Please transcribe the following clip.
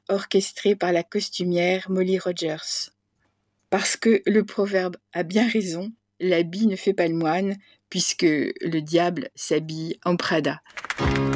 orchestré par la costumière Molly Rogers. Parce que le proverbe a bien raison, l'habit ne fait pas le moine, puisque le diable s'habille en Prada.